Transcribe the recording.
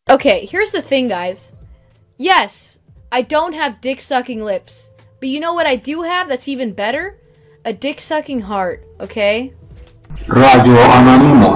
Okay, here's the thing, guys. Yes, I don't have dick-sucking lips. But you know what I do have that's even better? A dick-sucking heart, okay? Radio Anonymous.